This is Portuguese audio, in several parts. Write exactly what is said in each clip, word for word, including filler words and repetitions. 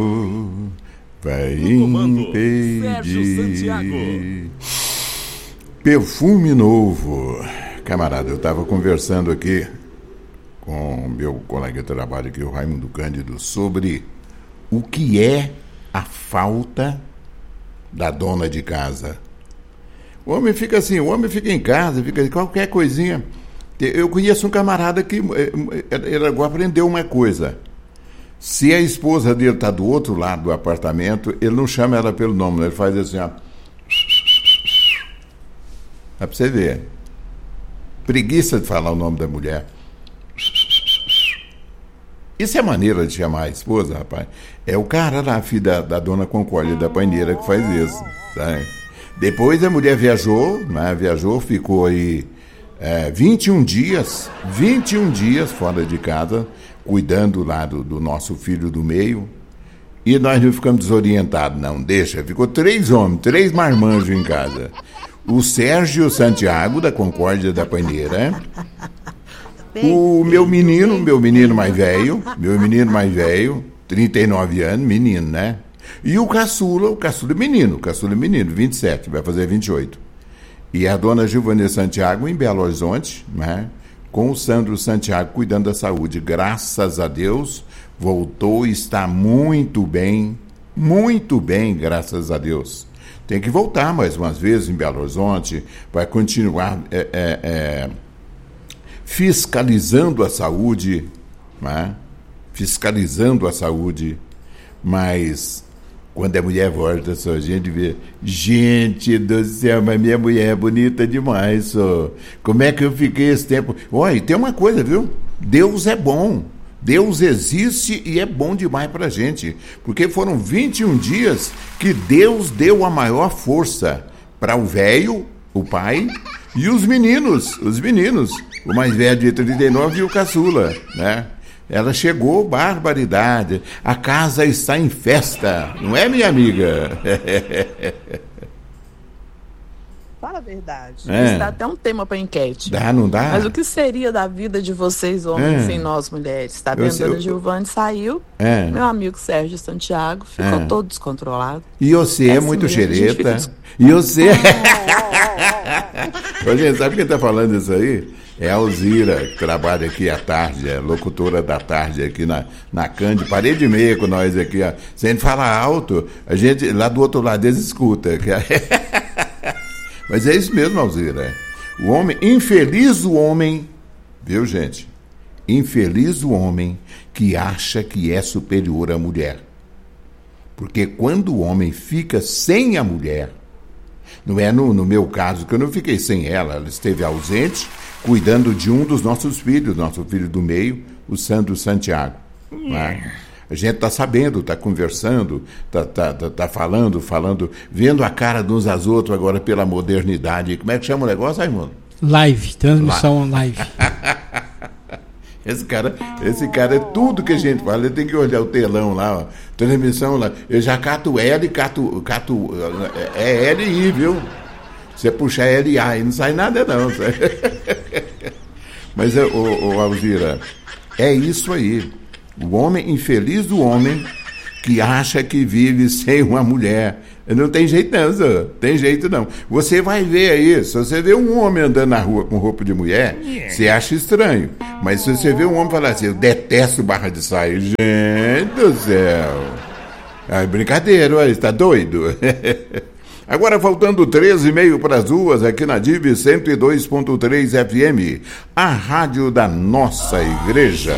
vai impedir. Perfume novo. Camarada, eu estava conversando aqui com meu colega de trabalho aqui, o Raimundo Cândido, sobre o que é a falta da dona de casa. O homem fica assim, o homem fica em casa, fica qualquer coisinha. Eu conheço um camarada que ele agora aprendeu uma coisa. Se a esposa dele está do outro lado do apartamento, ele não chama ela pelo nome, ele faz assim, ó. Dá pra você ver. Preguiça de falar o nome da mulher. Isso é maneira de chamar a esposa, rapaz. É o cara lá, filho da, da dona Concórdia da Paineira, que faz isso. Sabe? Depois a mulher viajou, né? Viajou, ficou aí é, vinte e um dias, vinte e um dias fora de casa, cuidando lá do, do nosso filho do meio. E nós não ficamos desorientados, não. Deixa, ficou três homens, três marmanjos em casa. O Sérgio Santiago, da Concórdia da Paineira. O meu menino, meu menino mais velho, meu menino mais velho, trinta e nove anos, menino, né? E o caçula, o caçula menino, o caçula menino, vinte e sete, vai fazer vinte e oito. E a dona Giovanni Santiago em Belo Horizonte, né? Com o Sandro Santiago cuidando da saúde. Graças a Deus, voltou e está muito bem, muito bem, graças a Deus. Tem que voltar mais umas vezes em Belo Horizonte, vai continuar é, é, é, fiscalizando a saúde, né? Fiscalizando a saúde, mas quando a mulher volta, só a gente vê, gente do céu, mas minha mulher é bonita demais, só. Como é que eu fiquei esse tempo? Olha, tem uma coisa, viu? Deus é bom. Deus existe e é bom demais pra gente, porque foram vinte e um dias que Deus deu a maior força para o velho, o pai, e os meninos, os meninos, o mais velho de trinta e nove e o caçula, né? Ela chegou, barbaridade, a casa está em festa, não é, minha amiga? Fala a verdade. É. Isso dá até um tema para enquete. Dá, não dá? Mas o que seria da vida de vocês, homens, É. sem nós, mulheres? Tá vendo? Eu- Dona Giovanni saiu, É. meu amigo Sérgio Santiago ficou É. todo descontrolado. E você é, É assim muito mesmo, a gente xereta. fica des- E você... Ô, gente, sabe quem tá falando isso aí? É a Alzira, que trabalha aqui à tarde, é locutora da tarde aqui na, na Cândido, parede e meia com nós aqui. Ó. Se a gente fala alto, a gente lá do outro lado eles escuta. Mas é isso mesmo, Alzira. O homem, infeliz o homem, viu, gente? Infeliz o homem que acha que é superior à mulher. Porque quando o homem fica sem a mulher, não é no, no meu caso, que eu não fiquei sem ela, ela esteve ausente, cuidando de um dos nossos filhos, nosso filho do meio, o Sandro Santiago. Né? A gente está sabendo, está conversando, está tá, tá, tá falando, falando, vendo a cara de uns aos outros agora pela modernidade. Como é que chama o negócio, Raimundo? Live, transmissão live. Esse cara, esse cara é tudo que a gente fala, ele tem que olhar o telão lá, ó, transmissão lá. Eu já cato L, cato, cato é L e I, viu? Você puxar L e A, aí não sai nada não. Mas, ô, ô, Alzira, é isso aí. O homem, infeliz do homem que acha que vive sem uma mulher. Não tem jeito não, senhor. Tem jeito não. Você vai ver aí, se você vê um homem andando na rua com roupa de mulher, você acha estranho. Mas se você vê um homem falar assim, eu detesto barra de saia, gente do céu. É brincadeira, ué, está doido? Agora faltando treze e meio para as duas, aqui na D I V cento e dois ponto três F M, a rádio da nossa igreja.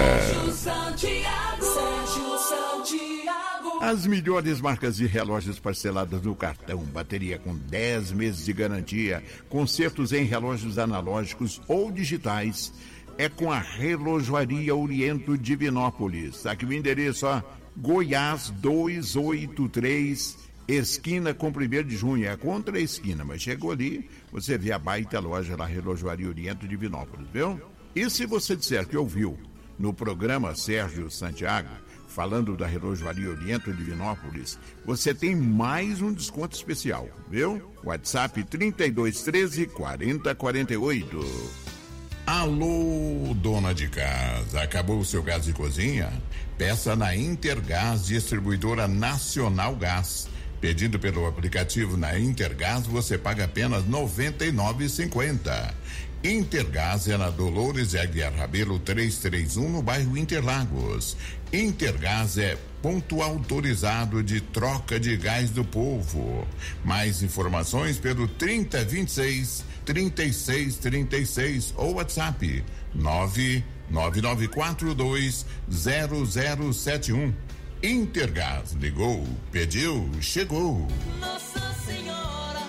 As melhores marcas de relógios parceladas no cartão, bateria com dez meses de garantia, consertos em relógios analógicos ou digitais, é com a Relojoaria Oriento Divinópolis. Aqui o endereço, ó, Goiás duzentos e oitenta e três, esquina com primeiro de junho, é contra a esquina, mas chegou ali, você vê a baita loja lá, Relojoaria Oriento Divinópolis, viu? E se você disser que ouviu no programa Sérgio Santiago, falando da Relojoaria Oriento Divinópolis, você tem mais um desconto especial, viu? WhatsApp trinta e dois, treze, quarenta, quarenta e oito. Alô, dona de casa, acabou o seu gás de cozinha? Peça na Intergás, distribuidora Nacional Gás. Pedindo pelo aplicativo na Intergás, você paga apenas noventa e nove reais e cinquenta centavos. Intergás é na Dolores Aguiar Rabelo trezentos e trinta e um, no bairro Interlagos. Intergás é ponto autorizado de troca de gás do povo. Mais informações pelo trinta, vinte e seis, trinta e seis, trinta e seis ou WhatsApp nove nove nove quatro dois zero zero sete um. Intergás, ligou, pediu, chegou. Nossa Senhora,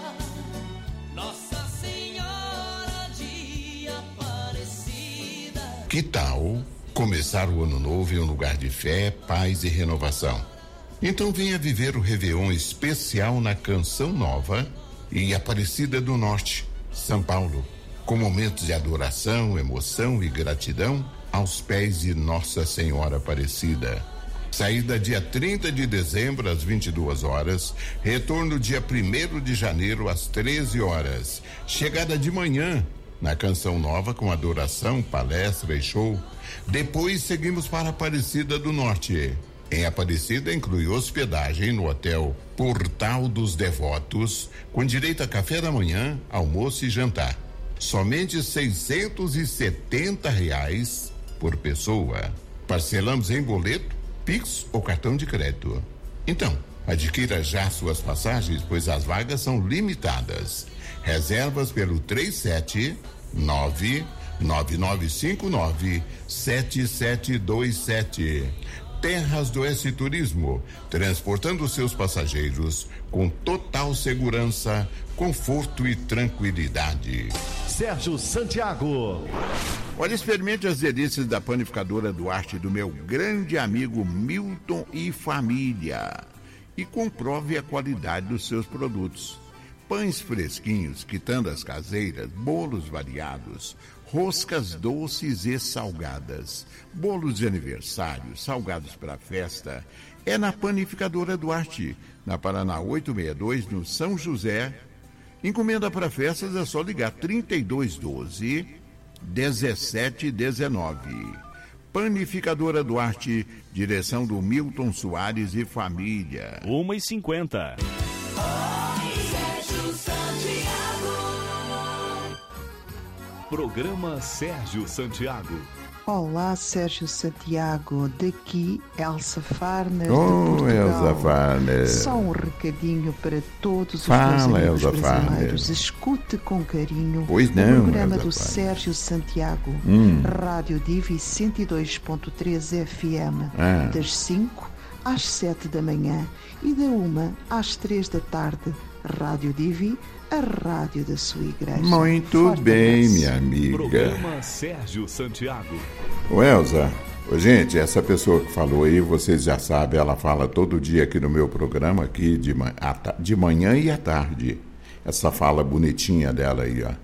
Nossa Senhora de Aparecida. Que tal começar o ano novo em um lugar de fé, paz e renovação? Então venha viver o Réveillon especial na Canção Nova em Aparecida do Norte, São Paulo, com momentos de adoração, emoção e gratidão aos pés de Nossa Senhora Aparecida. Saída dia trinta de dezembro às vinte e duas horas, retorno dia primeiro de janeiro às treze horas. Chegada de manhã na Canção Nova com adoração, palestra e show. Depois seguimos para Aparecida do Norte. Em Aparecida inclui hospedagem no Hotel Portal dos Devotos, com direito a café da manhã, almoço e jantar. Somente seiscentos e setenta reais por pessoa. Parcelamos em boleto, Pix ou cartão de crédito. Então, adquira já suas passagens, pois as vagas são limitadas. Reservas pelo três sete nove nove nove cinco nove sete sete dois sete. Terras do Oeste Turismo, transportando seus passageiros com total segurança, conforto e tranquilidade. Sérgio Santiago. Olha, experimente as delícias da panificadora Duarte do meu grande amigo Milton e família e comprove a qualidade dos seus produtos. Pães fresquinhos, quitandas caseiras, bolos variados, roscas doces e salgadas, bolos de aniversário, salgados para festa. É na Panificadora Duarte, na Paraná oitocentos e sessenta e dois, no São José. Encomenda para festas é só ligar trinta e dois doze, dezessete dezenove. Panificadora Duarte, direção do Milton Soares e família. uma e cinquenta. Sérgio Santiago. Programa Sérgio Santiago. Olá, Sérgio Santiago, daqui Elsa Farner Oh, de Portugal. Elsa Farner. Só um recadinho para todos os Fala, meus amigos Elsa brasileiros. Farner. Escute com carinho Pois o não, programa Elsa do Farner. Sérgio Santiago, Hum. Rádio Divi cento e dois ponto três F M, Ah. das cinco às sete da manhã e da uma às três da tarde. Rádio Divi, a rádio da sua igreja. Muito Forte bem, abraço. minha amiga. Programa Sérgio Santiago. Ô Elza, ô, gente, essa pessoa que falou aí, vocês já sabem, ela fala todo dia aqui no meu programa, aqui de, ma- à ta- de manhã e à tarde. Essa fala bonitinha dela aí, ó.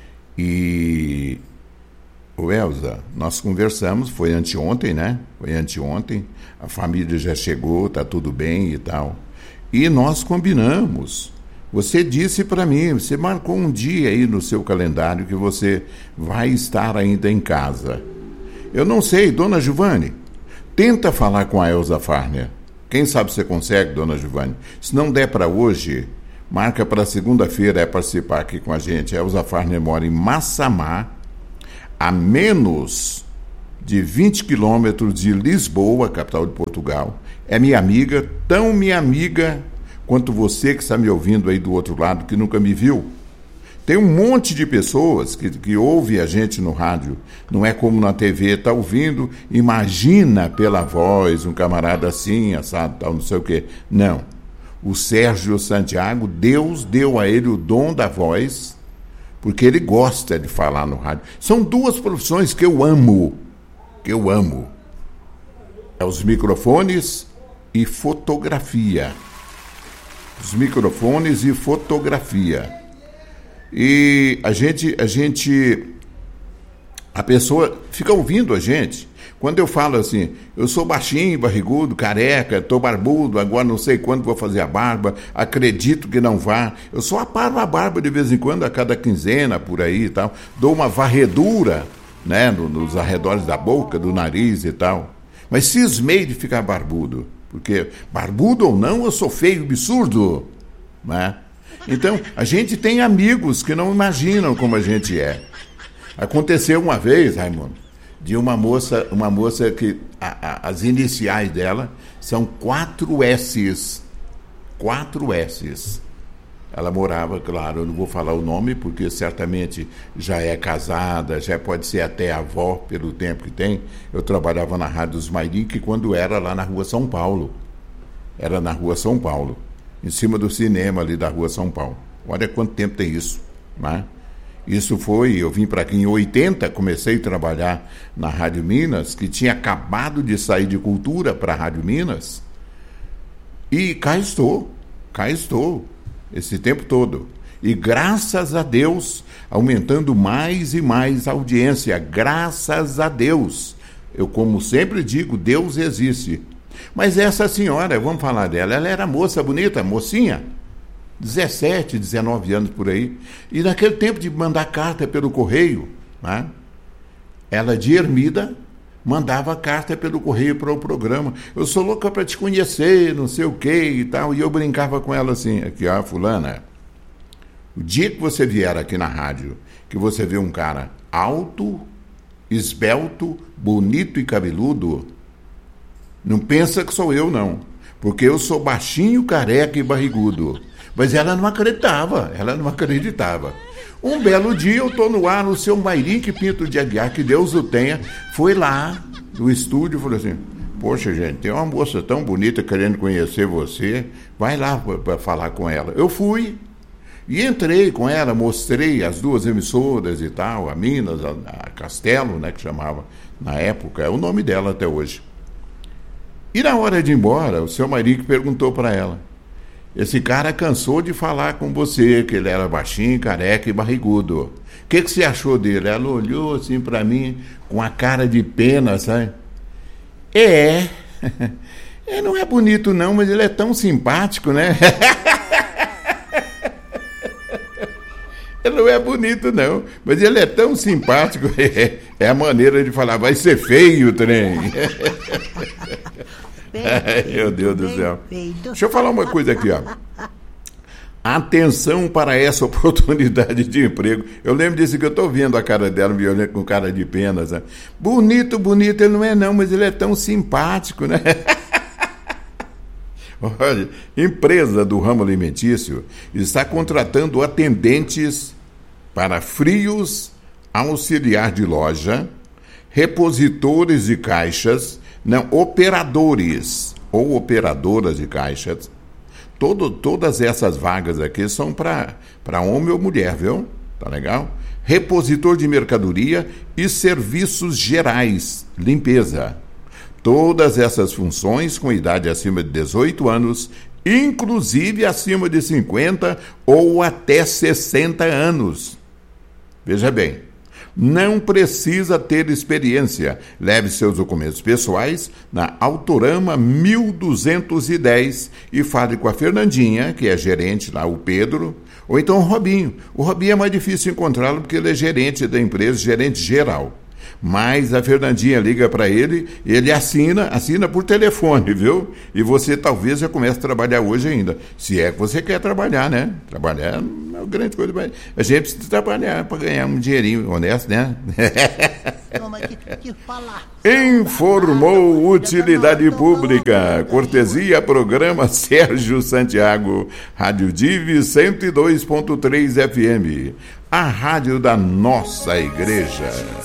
E, ô Elza, nós conversamos, foi anteontem, né? Foi anteontem, a família já chegou, tá tudo bem e tal. E nós combinamos. Você disse para mim, você marcou um dia aí no seu calendário que você vai estar ainda em casa. Eu não sei, dona Giovanni, tenta falar com a Elsa Farner. Quem sabe você consegue, dona Giovanni? Se não der para hoje, marca para segunda-feira, é participar aqui com a gente. A Elsa Farner mora em Massamá, a menos de vinte quilômetros de Lisboa, capital de Portugal. É minha amiga, tão minha amiga quanto você que está me ouvindo aí do outro lado, que nunca me viu. Tem um monte de pessoas que, que ouvem a gente no rádio. Não é como na T V, está ouvindo, imagina pela voz, um camarada assim, assado, tal, não sei o quê. Não. O Sérgio Santiago, Deus deu a ele o dom da voz, porque ele gosta de falar no rádio. São duas profissões que eu amo, que eu amo. É os microfones e fotografia. Os microfones e fotografia. E a gente, a gente, a pessoa fica ouvindo a gente. Quando eu falo assim, eu sou baixinho, barrigudo, careca, estou barbudo, agora não sei quando vou fazer a barba, acredito que não vá. Eu só aparo a barba de vez em quando, a cada quinzena, por aí e tal. Dou uma varredura né, no, nos arredores da boca, do nariz e tal. Mas cismei de ficar barbudo, porque barbudo ou não, eu sou feio, absurdo, né? Então, a gente tem amigos que não imaginam como a gente é. Aconteceu uma vez, Raimundo, de uma moça, uma moça que a, a, as iniciais dela são quatro S's. Quatro S's. Ela morava, claro, eu não vou falar o nome, porque certamente já é casada, já pode ser até avó, pelo tempo que tem. Eu trabalhava na Rádio dos Mairim, que quando era lá na Rua São Paulo. Era na Rua São Paulo, em cima do cinema ali da Rua São Paulo. Olha quanto tempo tem isso, né? Isso foi, eu vim para aqui em oitenta, comecei a trabalhar na Rádio Minas, que tinha acabado de sair de Cultura para a Rádio Minas, e cá estou, cá estou, esse tempo todo. E graças a Deus, aumentando mais e mais a audiência, graças a Deus. Eu, como sempre digo, Deus existe. Mas essa senhora, vamos falar dela, ela era moça bonita, mocinha, dezessete, dezenove anos por aí, e naquele tempo de mandar carta pelo correio, né? Ela de Ermida mandava carta pelo correio para o programa. Eu sou louca para te conhecer, não sei o que e tal, e eu brincava com ela assim, aqui ó, fulana, o dia que você vier aqui na rádio, que você vê um cara alto, esbelto, bonito e cabeludo, não pensa que sou eu, não. Porque eu sou baixinho, careca e barrigudo. Mas ela não acreditava, ela não acreditava. Um belo dia eu estou no ar, o seu Mairinque Pinto de Aguiar, que Deus o tenha, foi lá no estúdio e falou assim, poxa gente, tem uma moça tão bonita querendo conhecer você, vai lá para falar com ela. Eu fui e entrei com ela, mostrei as duas emissoras e tal, a Minas, a, a Castelo, né, que chamava na época, é o nome dela até hoje. E na hora de ir embora, o seu Mairinque perguntou para ela, esse cara cansou de falar com você, que ele era baixinho, careca e barrigudo. O que, que você achou dele? Ela olhou assim para mim, com a cara de pena, sabe? É, ele não é bonito não, mas ele é tão simpático, né? Ele não é bonito não, mas ele é tão simpático, é a maneira de falar, vai ser feio o trem. Ai, meu Deus do céu. Deixa eu falar uma coisa aqui, ó. Atenção para essa oportunidade de emprego. Eu lembro disso que eu estou vendo a cara dela, me olhando com cara de pena. Sabe? Bonito, bonito, ele não é não, mas ele é tão simpático, né? Olha, empresa do ramo alimentício está contratando atendentes para frios, auxiliar de loja, repositores de caixas, não, operadores ou operadoras de caixas. Todo, todas essas vagas aqui são para homem ou mulher, viu? Tá legal? Repositor de mercadoria e serviços gerais, limpeza. Todas essas funções com idade acima de dezoito anos, inclusive acima de cinquenta ou até sessenta anos. Veja bem, não precisa ter experiência. Leve seus documentos pessoais na Autorama mil duzentos e dez e fale com a Fernandinha, que é gerente lá, o Pedro, ou então o Robinho. O Robinho é mais difícil encontrá-lo porque ele é gerente da empresa, gerente geral. Mas a Fernandinha liga para ele, ele assina, assina por telefone, viu? E você talvez já comece a trabalhar hoje ainda. Se é que você quer trabalhar, né? Trabalhar não é uma grande coisa, mas a gente precisa trabalhar para ganhar um dinheirinho honesto, né? Informou Utilidade Pública, cortesia programa Sérgio Santiago, Rádio Divi cento e dois ponto três F M, a rádio da nossa igreja.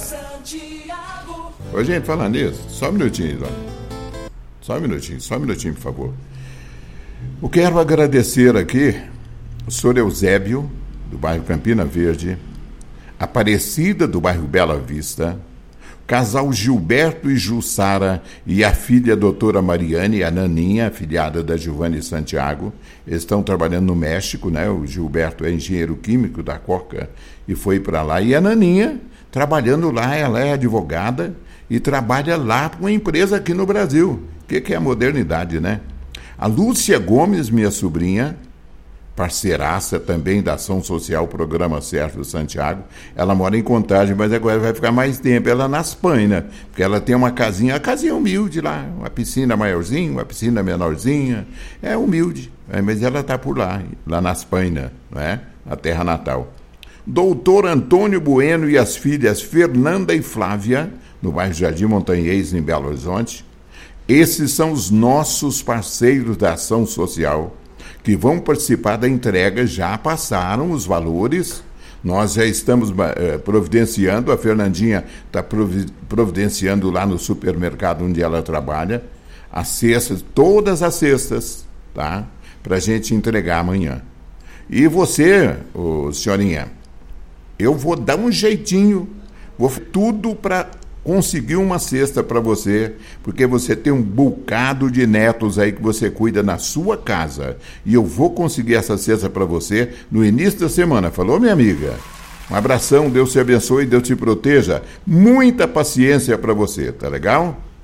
Ô, gente, falando nisso, só um minutinho, ó. Só um minutinho, só um minutinho, por favor. Eu quero agradecer aqui o senhor Eusébio, do bairro Campina Verde, Aparecida, do bairro Bela Vista, o casal Gilberto e Jussara e a filha a doutora Mariane, a Naninha, afilhada da Giovanni Santiago. Eles estão trabalhando no México, né? O Gilberto é engenheiro químico da Coca e foi para lá. E a Naninha, trabalhando lá, ela é advogada e trabalha lá com uma empresa aqui no Brasil. O que, que é a modernidade, né? A Lúcia Gomes, minha sobrinha, parceiraça também da Ação Social, Programa Sérgio Santiago. Ela mora em Contagem, mas agora vai ficar mais tempo. Ela na Espanha, porque ela tem uma casinha, a casinha humilde lá, uma piscina maiorzinha, uma piscina menorzinha, é humilde, é, mas ela está por lá, lá na Espanha, não é? Na terra natal. Doutor Antônio Bueno e as filhas Fernanda e Flávia, no bairro Jardim Montanhês, em Belo Horizonte. Esses são os nossos parceiros da Ação Social, que vão participar da entrega. Já passaram os valores, nós já estamos eh, providenciando, a Fernandinha está providenciando lá no supermercado onde ela trabalha, as cestas, todas as cestas, tá? Para a gente entregar amanhã. E você, ô, senhorinha, eu vou dar um jeitinho, vou tudo para conseguir uma cesta para você, porque você tem um bocado de netos aí que você cuida na sua casa. E eu vou conseguir essa cesta para você no início da semana. Falou, minha amiga? Um abração, Deus te abençoe, Deus te proteja. Muita paciência para você, tá legal?